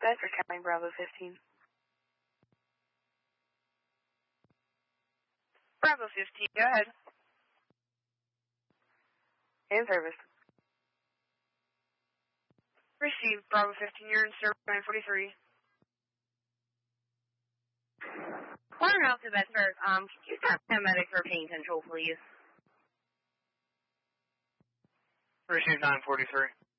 Bedford County, Bravo 15. Bravo 15, go ahead. In service. Received, Bravo 15, you're in service, 943. Calling out to Bedford, could you stop paramedic for pain control, please? Received 943.